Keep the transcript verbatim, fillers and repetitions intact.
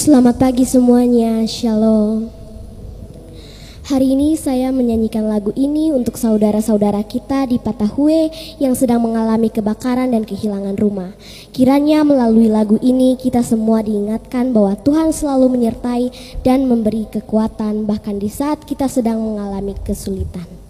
Selamat pagi semuanya, Shalom. Hari ini saya menyanyikan lagu ini untuk saudara-saudara kita di Patahue yang sedang mengalami kebakaran dan kehilangan rumah. Kiranya melalui lagu ini kita semua diingatkan bahwa Tuhan selalu menyertai dan memberi kekuatan bahkan di saat kita sedang mengalami kesulitan.